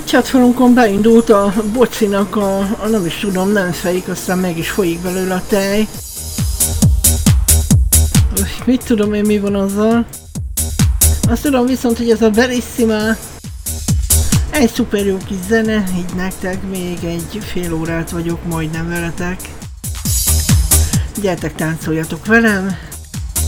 Chatfalunkon beindult a bocinak a nem is tudom, nem fejik, aztán meg is folyik belőle a tej. Mit tudom én, mi van azzal? Azt tudom viszont, hogy ez a Verissima egy szuper jó kis zene, így nektek még egy fél órát vagyok majdnem veletek. Gyertek, táncoljatok velem!